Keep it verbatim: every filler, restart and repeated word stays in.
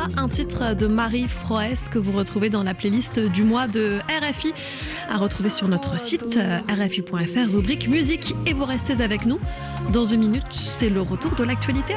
Toi, un titre de Marie Froès que vous retrouvez dans la playlist du mois de R F I, à retrouver sur notre site r f i point f r, rubrique musique. Et vous restez avec nous. Dans une minute, c'est le retour de l'actualité.